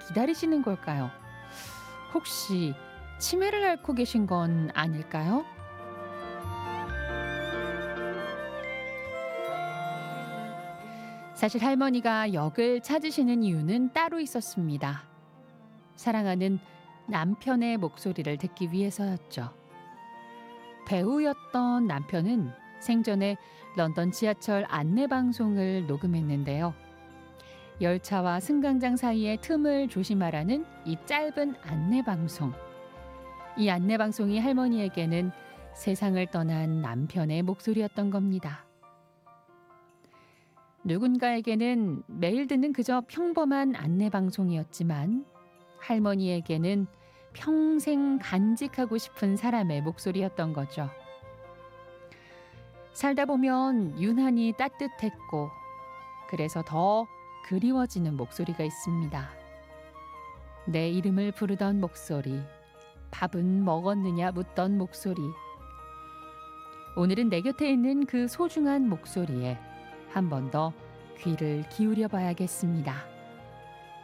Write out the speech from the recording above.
기다리시는 걸까요? 혹시 치매를 앓고 계신 건 아닐까요? 사실 할머니가 역을 찾으시는 이유는 따로 있었습니다. 사랑하는 남편의 목소리를 듣기 위해서였죠. 배우였던 남편은 생전에 런던 지하철 안내방송을 녹음했는데요. 열차와 승강장 사이의 틈을 조심하라는 이 짧은 안내방송. 이 안내방송이 할머니에게는 세상을 떠난 남편의 목소리였던 겁니다. 누군가에게는 매일 듣는 그저 평범한 안내방송이었지만 할머니에게는 평생 간직하고 싶은 사람의 목소리였던 거죠. 살다 보면 유난히 따뜻했고 그래서 더 그리워지는 목소리가 있습니다. 내 이름을 부르던 목소리, 밥은 먹었느냐 묻던 목소리. 오늘은 내 곁에 있는 그 소중한 목소리에 한 번 더 귀를 기울여 봐야겠습니다.